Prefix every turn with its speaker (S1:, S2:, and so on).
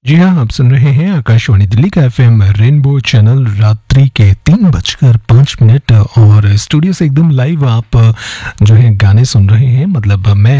S1: जी हाँ, आप सुन रहे हैं आकाशवाणी दिल्ली का एफएम रेनबो चैनल। रात्रि के 3:05 और स्टूडियो से एकदम लाइव आप जो है गाने सुन रहे हैं। मतलब मैं